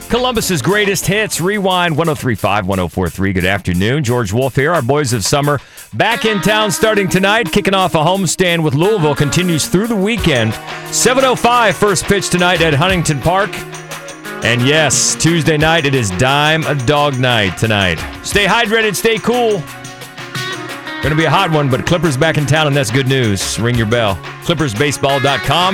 Columbus's greatest hits, Rewind 103.5, 104.3. Good afternoon. George Wolf here. Our Boys of Summer back in town starting tonight. Kicking off a homestand with Louisville. Continues through the weekend. 7:05 first pitch tonight at Huntington Park. And yes, Tuesday night, it is Dime a Dog Night tonight. Stay hydrated, stay cool. Going to be a hot one, but Clippers back in town, and that's good news. Ring your bell. ClippersBaseball.com.